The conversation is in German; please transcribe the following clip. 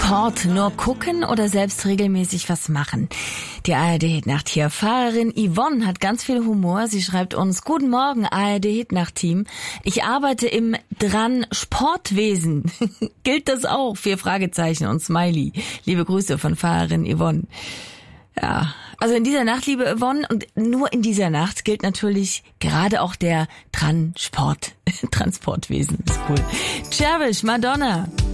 Sport nur gucken oder selbst regelmäßig was machen? Die ARD-Hitnacht hier. Fahrerin Yvonne hat ganz viel Humor. Sie schreibt uns: Guten Morgen, ARD-Hitnacht-Team. Ich arbeite im Sportwesen. Gilt das auch? 4 Fragezeichen und Smiley. Liebe Grüße von Fahrerin Yvonne. Ja, also in dieser Nacht, liebe Yvonne, und nur in dieser Nacht gilt natürlich gerade auch der Transportwesen. Ist cool. Cherish, Madonna.